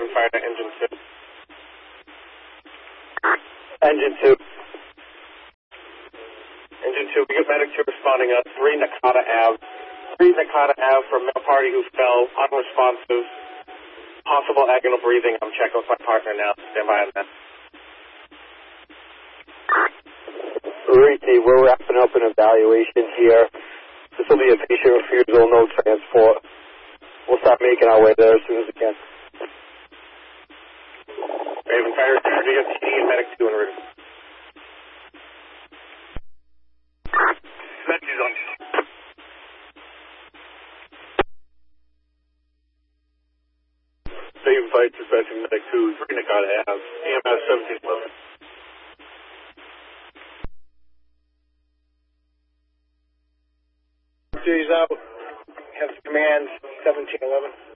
fire to engine 2. Engine 2. Engine 2, we got medic 2 responding up. 3 Nakata Ave. 3 Nakata Ave for a male party who fell, unresponsive. Possible agonal breathing. I'm checking with my partner now. Stand by on that. Riti, we're wrapping up an evaluation here. This will be a patient refusal, no transport. We'll start making our way there as soon as we can. Raven Fire, we got TD and medic 2 en route. Medic 2's on. Raven Fire, dispatching medic 2, 3 Nakata Ave, EMS 1711. He's out. Has command 1711.